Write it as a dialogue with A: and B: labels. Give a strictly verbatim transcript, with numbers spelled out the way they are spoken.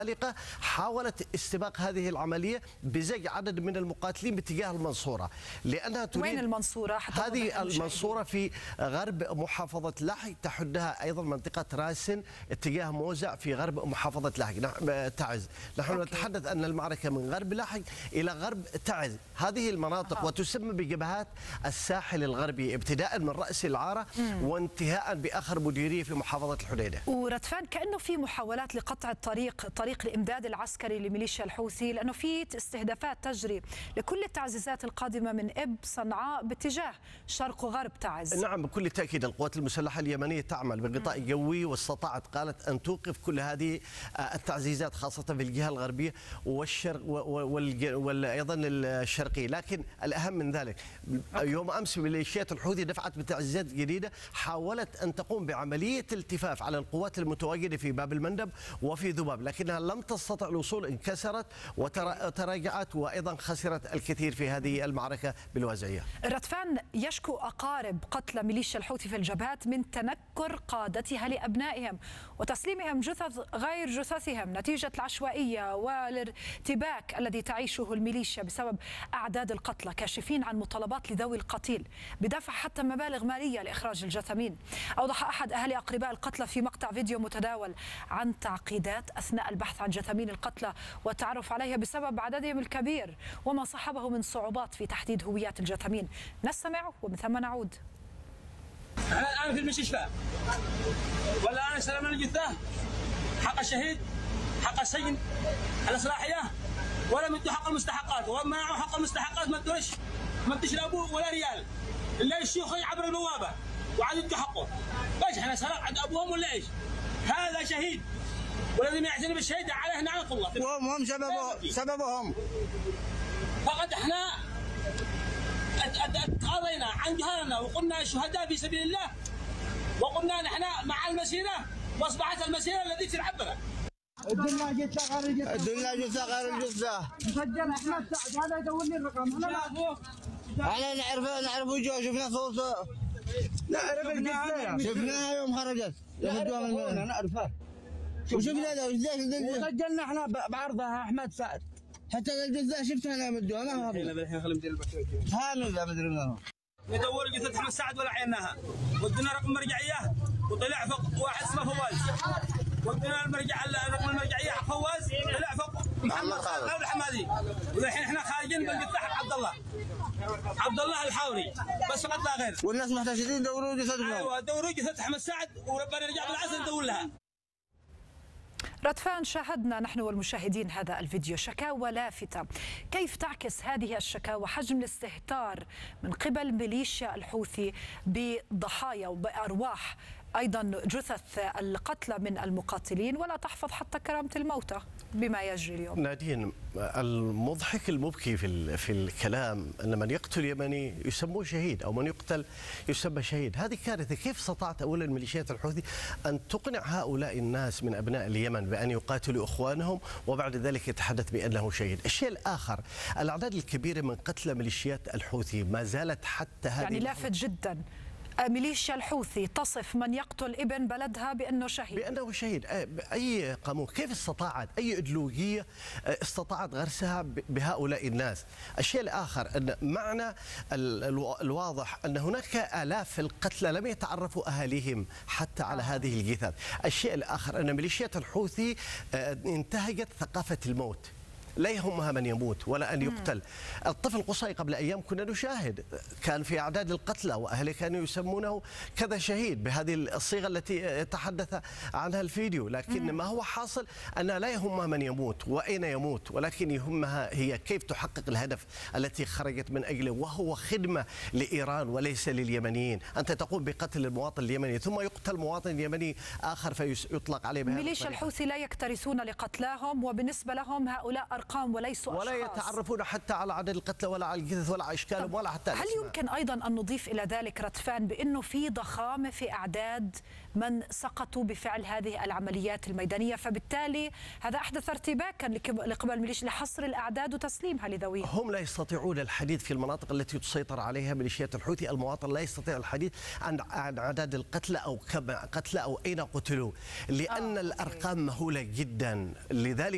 A: حاولت استباق هذه العملية بزج عدد من المقاتلين باتجاه المنصورة، لأنها تريد.
B: وين المنصورة؟ حتى
A: هذه المنصورة في غرب محافظة لحج، تحدها أيضا منطقة راسن اتجاه موزع في غرب محافظة لحج تعز. نحن أوكي. نتحدث أن المعركة من غرب لحج إلى غرب تعز، هذه المناطق أه. وتسمى بجبهات الساحل الغربي ابتداء من رأس العارة مم. وانتهاء بآخر مديرية في محافظة الحديدة.
B: وردفان كأنه في محاولات لقطع الطريق طريق الإمداد العسكري لميليشيا الحوثي، لأنه في استهدافات تجري لكل التعزيزات القادمة من إب صنعاء باتجاه شرق وغرب تعز.
A: نعم بكل تأكيد القوات المسلحة اليمنية تعمل بغطاء جوي، واستطاعت قالت أن توقف كل هذه التعزيزات خاصة في الجهة الغربية والشرق وأيضا الشرقية. لكن الأهم من ذلك يوم أمس ميليشيات الحوثي دفعت بتعزيزات جديدة، حاولت أن تقوم بعملية التفاف على القوات المتواجدة في باب المندب وفي ذباب، لكنها لم تستطع الوصول، انكسرت وتراجعت وأيضا خسرت الكثير في هذه المعركة بالوازعية.
B: ردفان يشكو أقارب قتلى ميليشيا الحوثي في الجبهات من تنكر قادتها لأبنائهم وتسليمهم جثث غير جثثهم نتيجة العشوائية والارتباك الذي تعيشه الميليشيا بسبب أعداد القتلى، كاشفين عن مطالبات لذوي القتيل بدفع حتى مبالغ مالية لإخراج الجثمين. أوضح أحد أهالي أقرباء القتلى في مقطع فيديو متداول عن تعقيدات أثناء البحث عن جثمين القتلى والتعرف عليها بسبب عددهم الكبير وما صاحبه من صعوبات في تحديد هويات الجثمين. نستمع ومن ثم نعود.
C: أنا الآن في المستشفى، والآن استلمنا الجثة حق الشهيد، حق السجن، الإصلاحية، ولم يدوا حق المستحقات، ومنعوا حق المستحقات ما ادوش ما ادوش لأبوه ولا ريال، إلا الشيوخ عبر البوابة وعاد يدوا حقه. ايش احنا سرق عند أبوهم ولا ايش؟ هذا شهيد والذي ما يعتني بالشهيد عليه لعنة الله.
D: وهم هم سببه سببهم.
C: فقد احنا تقاضينا عن جهالنا وقلنا شهداء في سبيل الله، وقلنا نحن مع المسيرة، واصبحت المسيرة التي تلعبنا.
D: الدنيا جثة غير الجثة. الدنيا جثة غير الجثة.
E: مسجل احمد سعد، هذا يدور لي الرقم. انا
D: احنا نعرفه نعرف وجهه، شفنا صوته. نعرف الجثة. شفناها يوم خرجت.
E: نعرفها نعرفها.
D: وشفنا له ليش
E: وسجلنا احنا بعرضها احمد سعد.
D: حتى الجثة شفتها انا مدوها ما هرب.
C: الحين الحين خلينا ندير البحث.
D: هانو لا مدري منو.
C: ندور جثة احمد سعد ولا عيناها. ودنا رقم مرجعية وطلع فوق واحد اسمه فواز. ودنا المرجع رقم المرجعية حق فواز طلع فوق محمد خالد الحمادي. والحين احنا خارجين بالجثة حق عبد الله. عبد الله الحاوري بس فقط لا غير.
D: والناس محتاجين يدوروا جثتهم.
C: ايوه دوروا جثة احمد سعد وربنا نرجع بالعصر ندور لها.
B: ردفان، شاهدنا نحن والمشاهدين هذا الفيديو، شكاوى لافتة. كيف تعكس هذه الشكاوى حجم الاستهتار من قبل ميليشيا الحوثي بضحايا وبأرواح أيضا جثث القتلى من المقاتلين، ولا تحفظ حتى كرامة الموتى بما يجري اليوم؟
A: نادين، المضحك المبكي في في الكلام أن من يقتل يمني يسموه شهيد، أو من يقتل يسمى شهيد. هذه كارثة. كيف استطاعت أولا ميليشيات الحوثي أن تقنع هؤلاء الناس من أبناء اليمن بأن يقاتلوا إخوانهم وبعد ذلك يتحدث بأنه شهيد؟ الشيء الآخر، الأعداد الكبيرة من قتلى ميليشيات الحوثي ما زالت حتى هذه
B: يعني لافت جدا. ميليشيا الحوثي تصف من يقتل ابن بلدها بأنه شهيد
A: بأنه شهيد. أي قانون، كيف استطاعت، أي إيديولوجية استطاعت غرسها بهؤلاء الناس؟ الشيء الآخر أن معنى الواضح أن هناك آلاف القتلى لم يتعرفوا أهاليهم حتى على هذه الجثث. الشيء الآخر أن ميليشيات الحوثي انتهجت ثقافة الموت، لا يهمها من يموت ولا أن يقتل. الطفل قصي قبل أيام كنا نشاهد كان في أعداد القتلى وأهله كانوا يسمونه كذا شهيد بهذه الصيغة التي تحدث عنها الفيديو. لكن ما هو حاصل أن لا يهمها من يموت وأين يموت، ولكن يهمها هي كيف تحقق الهدف التي خرجت من أجله، وهو خدمة لإيران وليس لليمنيين. أنت تقوم بقتل المواطن اليمني ثم يقتل مواطن يمني آخر فيطلق عليه بهذا.
B: ميليشيا الحوثي لا يكترثون لقتلاهم، وبالنسبة لهم هؤلاء أرقام وليسوا
A: ولا
B: أشخاص.
A: يتعرفون حتى على عدد القتلى ولا على الجثث ولا على أشكالهم ولا حتى
B: هل الاسماء. يمكن أيضا أن نضيف إلى ذلك ردفان بأنه في ضخامة في أعداد من سقطوا بفعل هذه العمليات الميدانية، فبالتالي هذا أحدث ارتباكا لقبل ميليشيا لحصر الأعداد وتسليمها لذويها؟
A: هم لا يستطيعون الحديث في المناطق التي تسيطر عليها ميليشيات الحوثي. المواطن لا يستطيع الحديث عن أعداد القتلى أو كم قتلى أو أين قتلوا، لأن
B: آه.
A: الأرقام مهولة جدا. لذلك